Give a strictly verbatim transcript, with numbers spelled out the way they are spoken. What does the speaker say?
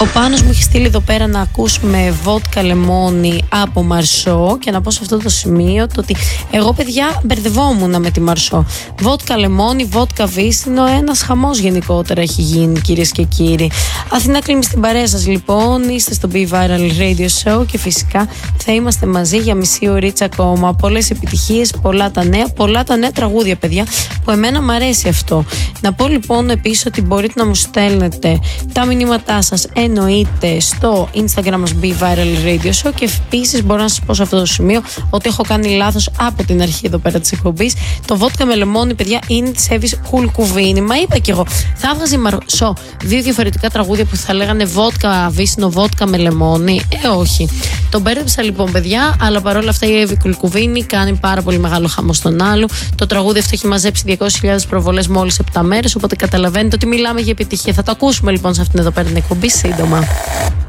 Ο Πάνος μου έχει στείλει εδώ πέρα να ακούσουμε βότκα λεμόνι από Μαρσό και να πω σε αυτό το σημείο το ότι εγώ, παιδιά, μπερδευόμουν με τη Μαρσό. Βότκα λεμόνι, βότκα βύσσινο, ένας χαμός γενικότερα έχει γίνει, κυρίες και κύριοι. Αθηνά Κλίμη στην παρέα σας, λοιπόν. Είστε στο Be Viral Radio Show και φυσικά θα είμαστε μαζί για μισή ωρίτσα ακόμα. Πολλές επιτυχίες, πολλά τα νέα, πολλά τα νέα τραγούδια, παιδιά, που εμένα μου αρέσει αυτό. Να πω λοιπόν επίσης ότι μπορείτε να μου στέλνετε τα μηνύματά σας, εννοείται, στο Instagram μας Be Viral Radio Show, και επίσης μπορώ να σας πω σε αυτό το σημείο ότι έχω κάνει λάθος από την αρχή εδώ πέρα της εκπομπής. Το βότκα με λεμόνι, παιδιά, είναι της Εύης Κουλκουβίνη. Μα είπα κι εγώ, θα έβγαζε η Μαρσό δύο διαφορετικά τραγούδια που θα λέγανε βότκα βύσσινο, βότκα με λεμόνι. Ε, όχι. Τον μπέρδεψα λοιπόν, παιδιά, αλλά παρόλα αυτά η Εύη Κουλκουβίνη κάνει πάρα πολύ μεγάλο χαμό στον άλλο. Το τραγούδι αυτό έχει μαζέψει διακόσιες χιλιάδες προβολές μόλις επτά μέρες, οπότε καταλαβαίνετε ότι μιλάμε για επιτυχία. Θα το ακούσουμε λοιπόν σε αυτήν εδώ πέρα την εκπομπή σύντομα.